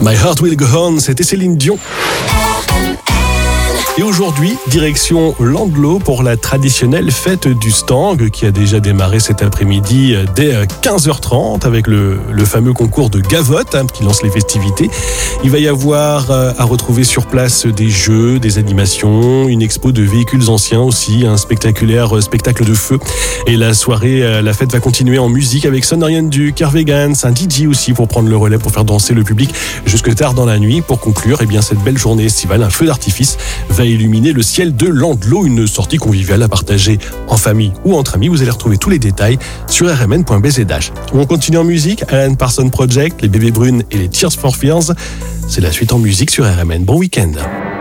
My Heart Will Go On, c'était Céline Dion. Et aujourd'hui, direction Landlo pour la traditionnelle fête du Stang qui a déjà démarré cet après-midi dès 15h30 avec le fameux concours de gavotte qui lance les festivités. Il va y avoir à retrouver sur place des jeux, des animations, une expo de véhicules anciens aussi, un spectaculaire spectacle de feu. Et la soirée, la fête va continuer en musique avec Sonorian du Kervegans, un DJ aussi pour prendre le relais pour faire danser le public jusque tard dans la nuit. Pour conclure, eh bien, cette belle journée estivale, un feu d'artifice va illuminer le ciel de Landlo, une sortie conviviale à partager en famille ou entre amis. Vous allez retrouver tous les détails sur rmn.bzh. On continue en musique, Alan Parsons Project, les Bébés Brunes et les Tears for Fears. C'est la suite en musique sur RMN. Bon week-end.